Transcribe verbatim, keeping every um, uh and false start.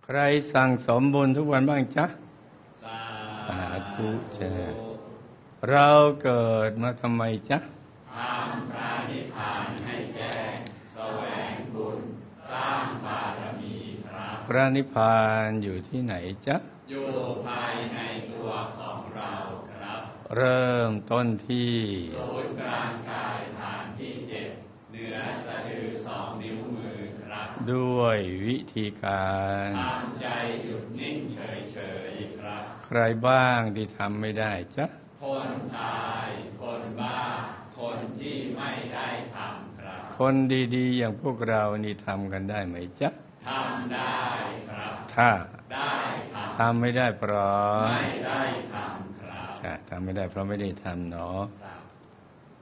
ใครสั่งสมบุญทุกวันบ้างจ๊ะสาธุจ้ะเราเกิดมาทำไมจ๊ะทำพระนิพพานให้แจ้งแสวงบุญสร้างบารมีครับพระนิพพานอยู่ที่ไหนจ๊ะอยู่ภายในตัวของเราครับเริ่มต้นที่ศูนย์กลางกายฐานที่เจ็ดเหนือสะดือสองนิ้วมือครับด้วยวิธีการทำใจหยุดนิ่งเฉยๆครับใครบ้างที่ทำไม่ได้จ๊ะคนตายคนบ้าคนที่ไม่ได้ทำครับคนดีๆอย่างพวกเรานี่ทำกันได้ไหมจ๊ะทำได้ครับถ้าได้ทำไม่ได้เพราะไม่ได้ทำครับทำไม่ได้เพราะไม่ได้ทำเนาะ